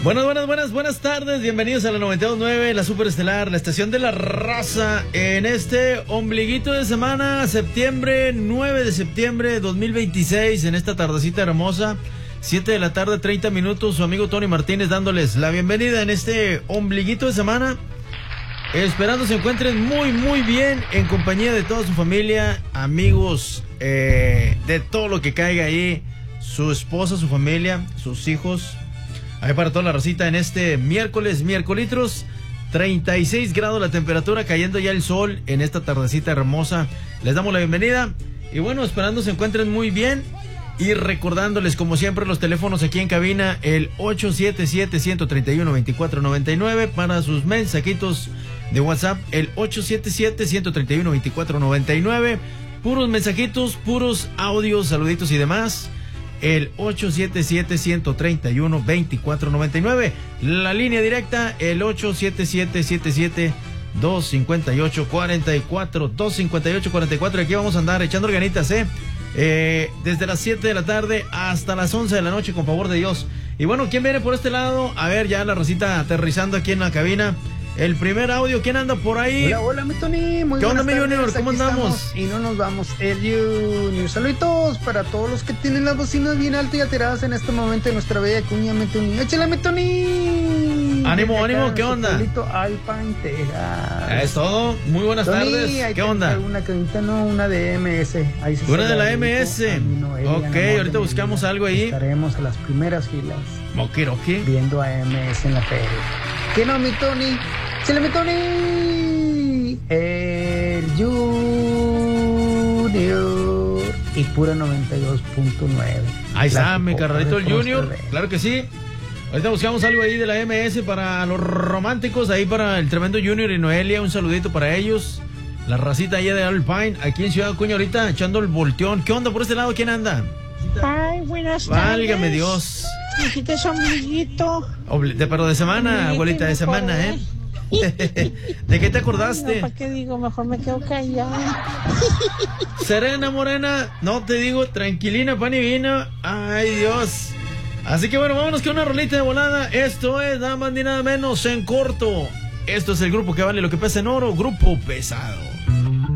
Buenas tardes, bienvenidos a la 92.9, la Superestelar, la estación de la raza, en este ombliguito de semana, 9 de septiembre de 2026, en esta tardecita hermosa, 7 de la tarde, 30 minutos, su amigo Tony Martínez dándoles la bienvenida en este ombliguito de semana, esperando se encuentren muy bien en compañía de toda su familia, amigos, de todo lo que caiga ahí, su esposa, su familia, sus hijos. Ahí para toda la racita en este miércoles, 36 grados la temperatura, cayendo ya el sol en esta tardecita hermosa. Les damos la bienvenida y bueno, esperando se encuentren muy bien y recordándoles como siempre los teléfonos aquí en cabina, el 877-131-2499 para sus mensajitos de WhatsApp, el 877-131-2499, puros mensajitos, puros audios, saluditos y demás. El 877-131-2499. La línea directa, el 877-258-44. Aquí vamos a andar echando organitas, desde las 7 de la tarde hasta las 11 de la noche, con favor de Dios. Y bueno, ¿quién viene por este lado? A ver, ya la rosita aterrizando aquí en la cabina. El primer audio, ¿quién anda por ahí? Hola, mi Tony. ¿Qué onda, mi Junior? ¿Cómo andamos? Y no nos vamos, el Junior. Saluditos para todos los que tienen las bocinas bien altas y alteradas en este momento de nuestra bella cuña, mi Tony. ¡Échale, mi Tony! Ánimo, ¿qué onda? Alpine, Texas. Es todo. Muy buenas tardes. ¿Qué onda? Una cadita, no, una de MS. Ahí se una de la MS. Ok, ahorita buscamos algo ahí. Estaremos a las primeras filas. Ok. Viendo a MS en la feria. ¿Qué no, mi Tony? ¡Échale, mi Tony! El Junior. Y pura 92.9. Ahí está, mi carnalito el Junior. Claro que sí. Ahorita buscamos algo ahí de la MS para los románticos, ahí para el tremendo Junior y Noelia, un saludito para ellos. La racita allá de Alpine, aquí en Ciudad Acuña ahorita echando el volteón. ¿Qué onda por este lado? ¿Quién anda? Ay, buenas tardes. Válgame Dios. Hijita es ombliguito. Pero de semana, abuelita, de semana, ¿De qué te acordaste? No, ¿para qué digo? Mejor me quedo callada. Serena, morena, no te digo, tranquilina, pan y vino. Ay, Dios. Así que bueno, vámonos con una rolita de volada. Esto es nada más ni nada menos en corto. Esto es el grupo que vale lo que pesa en oro, Grupo Pesado.